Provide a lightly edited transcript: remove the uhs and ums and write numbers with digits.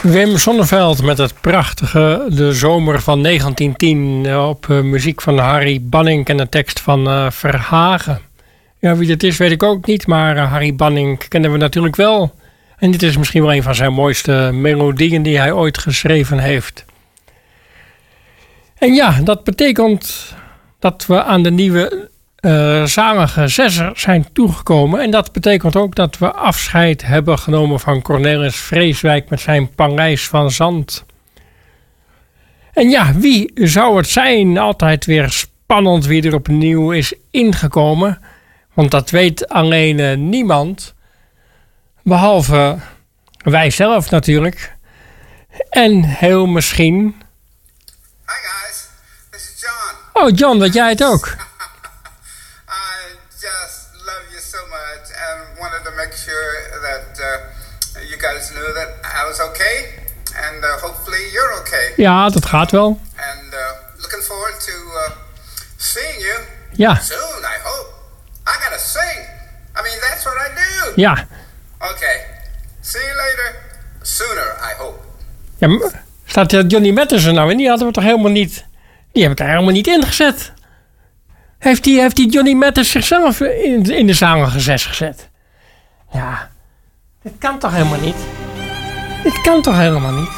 Wim Sonneveld met het prachtige De Zomer van 1910 op muziek van Harry Banning en de tekst van Verhagen. Ja, wie dit is weet ik ook niet, maar Harry Banning kennen we natuurlijk wel. En dit is misschien wel een van zijn mooiste melodieën die hij ooit geschreven heeft. En ja, dat betekent dat we aan de nieuwe zalige zesser zijn toegekomen. En dat betekent ook dat we afscheid hebben genomen van Cornelis Vreeswijk met zijn Paleis van Zand. En ja, wie zou het zijn? Altijd weer spannend wie er opnieuw is ingekomen. Want dat weet alleen niemand. Behalve wij zelf natuurlijk. En heel misschien... Hi guys, this is John. Oh John, dat jij het ook. You guys knew that I was okay, and hopefully you're okay. Ja, dat gaat wel. And looking forward to seeing you soon, I hope. I gotta sing. I mean, that's what I do. Ja. Okay. See you later. Sooner, I hope. Ja, staat Johnny Mathis er nou in? Die hadden we toch helemaal niet... Die heb ik daar helemaal niet ingezet. Heeft die Johnny Mathis zichzelf in de zalige zes gezet? Ja... Dit kan toch helemaal niet? Dit kan toch helemaal niet?